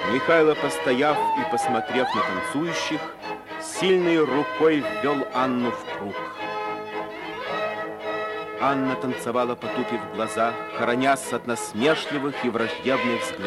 Михайло, постояв и посмотрев на танцующих, сильной рукой ввел Анну в круг. Анна танцевала, потупив глаза, хоронясь от насмешливых и враждебных взглядов.